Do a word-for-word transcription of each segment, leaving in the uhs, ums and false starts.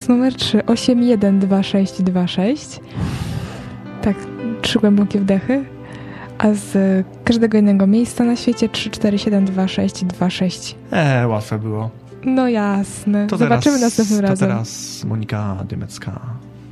numer trzy osiem jeden dwa sześć dwa sześć. Tak, trzy głębokie wdechy. A z każdego innego miejsca na świecie trzy cztery siedem dwa sześć dwa sześć. Eee, łatwe było. No jasne. To Zobaczymy teraz, następnym to razem. teraz Monika Dymecka.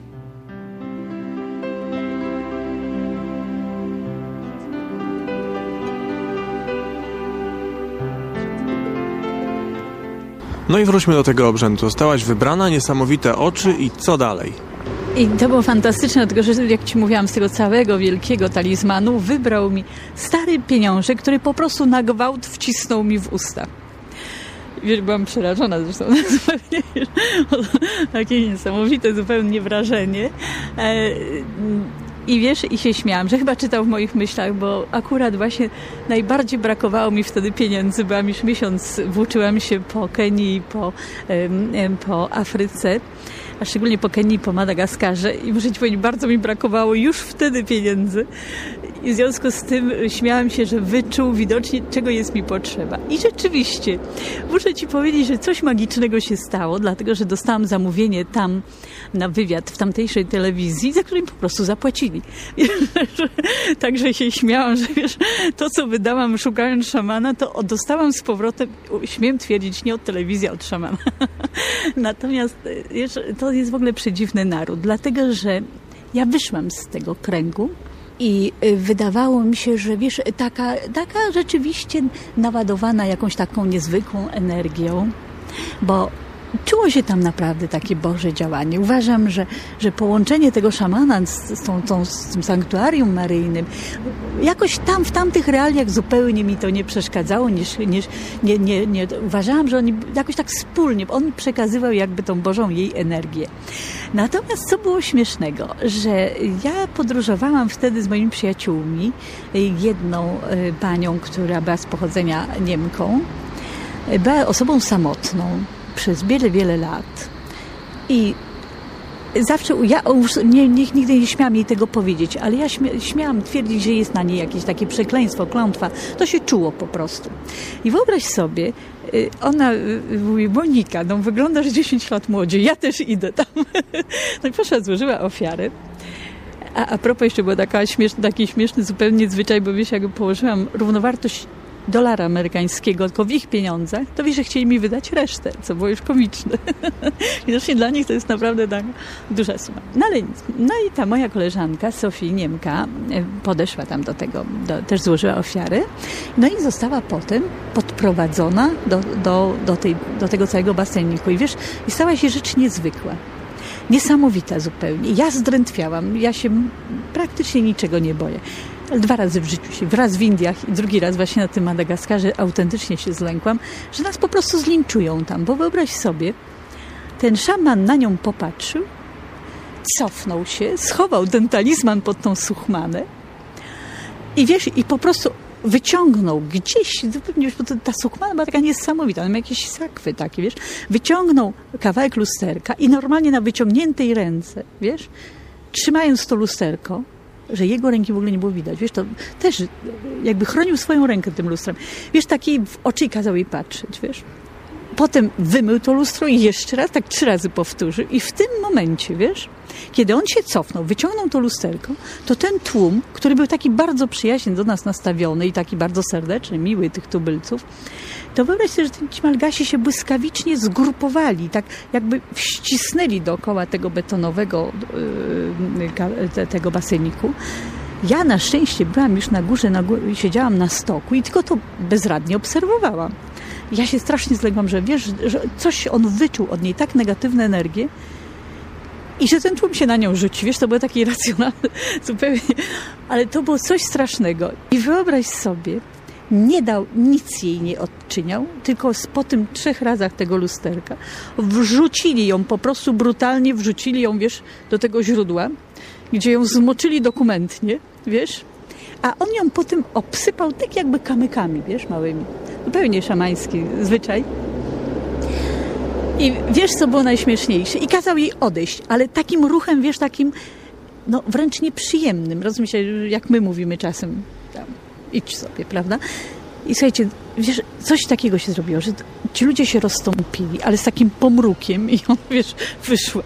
No i wróćmy do tego obrzędu. Zostałaś wybrana, niesamowite oczy i co dalej? I to było fantastyczne, dlatego że jak ci mówiłam, z tego całego wielkiego talizmanu wybrał mi stary pieniążek, który po prostu na gwałt wcisnął mi w usta. Wiesz, byłam przerażona zresztą, zupełnie, wiesz, takie niesamowite zupełnie wrażenie. E, I wiesz, i się śmiałam, że chyba czytał w moich myślach, bo akurat właśnie najbardziej brakowało mi wtedy pieniędzy. Byłam już miesiąc, włóczyłam się po Kenii, po, po Afryce, a szczególnie po Kenii, po Madagaskarze i muszę ci powiedzieć, bardzo mi brakowało już wtedy pieniędzy. I w związku z tym śmiałam się, że wyczuł widocznie, czego jest mi potrzeba. I rzeczywiście, muszę ci powiedzieć, że coś magicznego się stało, dlatego że dostałam zamówienie tam na wywiad w tamtejszej telewizji, za którym po prostu zapłacili. Także się śmiałam, że wiesz, to co wydałam szukając szamana, to dostałam z powrotem, śmiem twierdzić, nie od telewizji, a od szamana. Natomiast wiesz, to jest w ogóle przedziwny naród, dlatego że ja wyszłam z tego kręgu i wydawało mi się, że wiesz, taka, taka rzeczywiście naładowana jakąś taką niezwykłą energią, bo czuło się tam naprawdę takie Boże działanie. Uważam, że, że połączenie tego szamana z, z, tą, tą, z tym sanktuarium maryjnym, jakoś tam, w tamtych realiach zupełnie mi to nie przeszkadzało, niż, niż, nie, nie, nie, uważałam, że oni jakoś tak wspólnie, on przekazywał jakby tą Bożą jej energię. Natomiast co było śmiesznego, że ja podróżowałam wtedy z moimi przyjaciółmi, jedną panią, która była z pochodzenia Niemką, była osobą samotną przez wiele, wiele lat i zawsze, ja nie, nie, nigdy nie śmiałam jej tego powiedzieć, ale ja śmia, śmiałam twierdzić, że jest na niej jakieś takie przekleństwo, klątwa. To się czuło po prostu. I wyobraź sobie, ona mówi, Monika, no wyglądasz dziesięć lat młodziej, ja też idę tam. No i poszła, złożyła ofiarę. A, a propos jeszcze był taka śmieszny, taki śmieszny zupełnie zwyczaj, bo wiesz, jak położyłam równowartość dolara amerykańskiego, tylko w ich pieniądzach, to wiesz, że chcieli mi wydać resztę, co było już komiczne. Widocznie dla nich to jest naprawdę tak duża suma. No ale nic. No i ta moja koleżanka, Sofii, Niemka, podeszła tam do tego, do, też złożyła ofiarę, no i została potem podprowadzona do, do, do, tej, do tego całego baseniku. I wiesz, i stała się rzecz niezwykła. Niesamowita zupełnie. Ja zdrętwiałam, ja się praktycznie niczego nie boję. Dwa razy w życiu się, raz w Indiach i drugi raz właśnie na tym Madagaskarze autentycznie się zlękłam, że nas po prostu zlinczują tam, bo wyobraź sobie, ten szaman na nią popatrzył, cofnął się, schował ten talizman pod tą suchmanę i wiesz, i po prostu wyciągnął gdzieś, wiesz, bo ta suchmana była taka niesamowita, ona ma jakieś sakwy takie, wiesz, wyciągnął kawałek lusterka i normalnie na wyciągniętej ręce, wiesz, trzymając to lusterko, że jego ręki w ogóle nie było widać. Wiesz, to też jakby chronił swoją rękę tym lustrem. Wiesz, takiej w oczy i kazał jej patrzeć, wiesz. Potem wymył to lustro i jeszcze raz, tak trzy razy powtórzył. I w tym momencie, wiesz, kiedy on się cofnął, wyciągnął to lusterko, to ten tłum, który był taki bardzo przyjaźnie do nas nastawiony i taki bardzo serdeczny, miły tych tubylców, to wyobraź sobie, że ci Malgasi się błyskawicznie zgrupowali, tak jakby wścisnęli dookoła tego betonowego yy, tego baseniku. Ja na szczęście byłam już na górze, na górze, siedziałam na stoku i tylko to bezradnie obserwowałam. Ja się strasznie zległam, że wiesz, że coś on wyczuł od niej, tak negatywne energie i że ten tłum się na nią rzuci. Wiesz, to było takie irracjonalne zupełnie, ale to było coś strasznego. I wyobraź sobie, nie dał, nic jej nie odczyniał, tylko po tym trzech razach tego lusterka wrzucili ją, po prostu brutalnie wrzucili ją, wiesz, do tego źródła, gdzie ją zmoczyli dokumentnie, wiesz, a on ją potem obsypał tak jakby kamykami, wiesz, małymi. Zupełnie szamański zwyczaj. I wiesz, co było najśmieszniejsze? I kazał jej odejść, ale takim ruchem, wiesz, takim, no wręcz nieprzyjemnym. Rozumiesz, jak my mówimy czasem, tam, idź sobie, prawda? I słuchajcie, wiesz, coś takiego się zrobiło, że ci ludzie się rozstąpili, ale z takim pomrukiem i on, wiesz, wyszła.